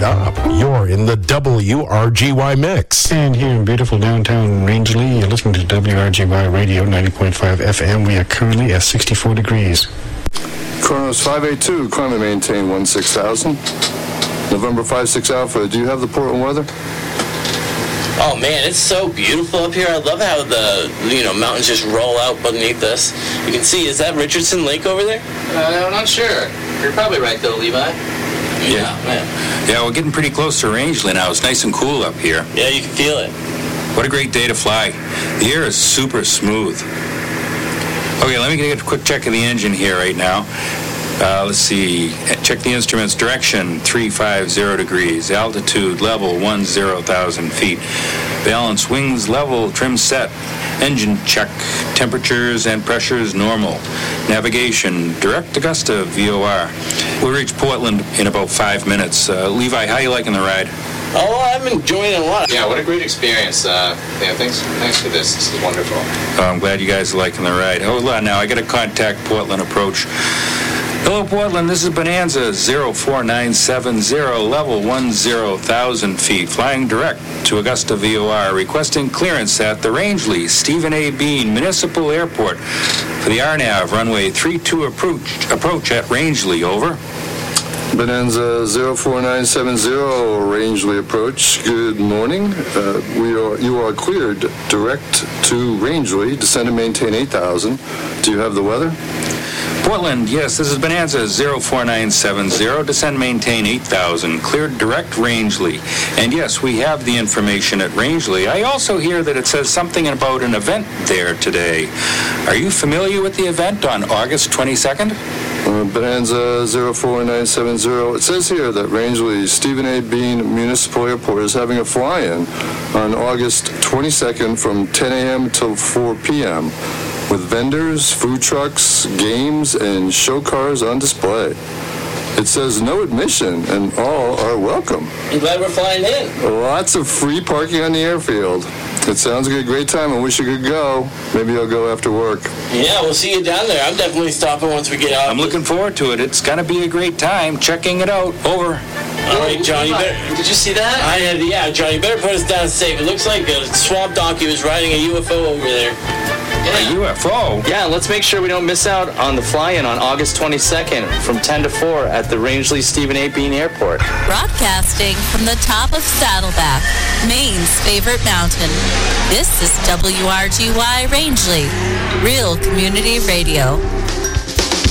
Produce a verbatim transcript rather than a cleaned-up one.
it up. You're in the W R G Y mix. And here in beautiful downtown Rangeley, you're listening to W R G Y Radio ninety point five F M. We are currently at sixty-four degrees. Kronos five eight two, climate maintain one six thousand. November five six Alpha, do you have the Portland weather? Oh man, it's so beautiful up here. I love how the you know mountains just roll out beneath us. You can see, is that Richardson Lake over there? Uh, I'm not sure. You're probably right though, Levi. Yeah, man. Yeah, we're getting pretty close to Rangeley now. It's nice and cool up here. Yeah, you can feel it. What a great day to fly. The air is super smooth. Okay, let me get a quick check of the engine here right now. Uh, let's see. Check the instruments. Direction three five zero degrees. Altitude level one zero thousand feet. Balance wings level. Trim set. Engine check. Temperatures and pressures normal. Navigation direct Augusta V O R. We'll reach Portland in about five minutes. Uh, Levi, how you liking the ride? Oh, I'm enjoying it a lot. Yeah, what a great experience. Uh, yeah, thanks, thanks for this. This is wonderful. Oh, I'm glad you guys are liking the ride. Hold on now. I got to contact Portland Approach. Hello, Portland. This is Bonanza zero four nine seven zero, level one zero thousand feet, flying direct to Augusta V O R, requesting clearance at the Rangeley Stephen A. Bean Municipal Airport for the R N A V runway three two approach, approach at Rangeley. Over. Bonanza zero four nine seven zero, Rangeley approach. Good morning. Uh, we are you are cleared direct to Rangeley. Descend and maintain eight thousand. Do you have the weather? Portland, yes, this is Bonanza zero four nine seven zero, descend maintain eight thousand, cleared direct Rangeley. And yes, we have the information at Rangeley. I also hear that it says something about an event there today. Are you familiar with the event on August twenty-second? Uh, Bonanza zero four nine seven zero. It says here that Rangeley Stephen A. Bean Municipal Airport is having a fly-in on August twenty-second from ten a.m. till four p.m. with vendors, food trucks, games, and show cars on display. It says no admission and all are welcome. I'm glad we're flying in. Lots of free parking on the airfield. It sounds like a great time. I wish you could go. Maybe I'll go after work. Yeah, we'll see you down there. I'm definitely stopping once we get out. I'm looking forward to it. It's going to be a great time. Checking it out. Over. All right, John, you better... Did you see that? I had, yeah, John, you better put us down safe. It looks like a swamp donkey was riding a U F O over there. A U F O? Yeah, let's make sure we don't miss out on the fly-in on August twenty-second from ten to four at the Rangeley Stephen A. Bean Airport. Broadcasting from the top of Saddleback, Maine's favorite mountain. This is W R G Y Rangeley, real community radio.